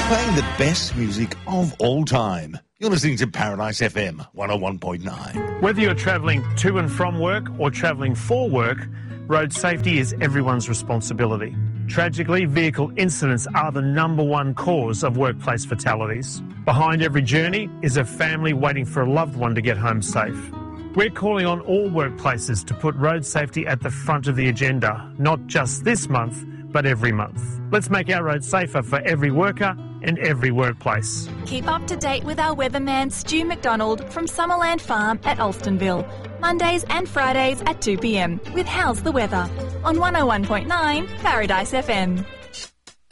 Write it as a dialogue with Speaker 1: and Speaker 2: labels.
Speaker 1: playing the best music of all time. You're listening to Paradise FM 101.9.
Speaker 2: Whether you're travelling to and from work or travelling for work, road safety is everyone's responsibility. Tragically, vehicle incidents are the number one cause of workplace fatalities. Behind every journey is a family waiting for a loved one to get home safe. We're calling on all workplaces to put road safety at the front of the agenda, not just this month, but every month. Let's make our roads safer for every worker and every workplace.
Speaker 3: Keep up to date with our weatherman Stu McDonald from Summerland Farm at Alstonville, Mondays and Fridays at 2 p.m. with How's the Weather on 101.9 Paradise FM.